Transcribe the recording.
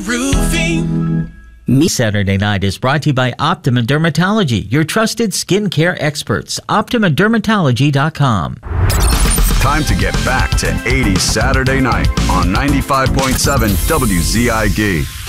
Roofing. Me Saturday Night is brought to you by Optima Dermatology, your trusted skincare experts. OptimaDermatology.com. Time to get back to 80s Saturday Night on 95.7 WZIG.